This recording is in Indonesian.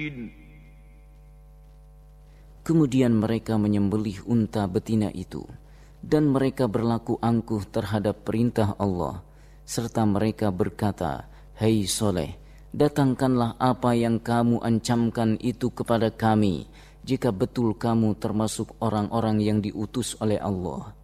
Kemudian mereka menyembelih unta betina itu, dan mereka berlaku angkuh terhadap perintah Allah, serta mereka berkata, "Hai Soleh, datangkanlah apa yang kamu ancamkan itu kepada kami, jika betul kamu termasuk orang-orang yang diutus oleh Allah."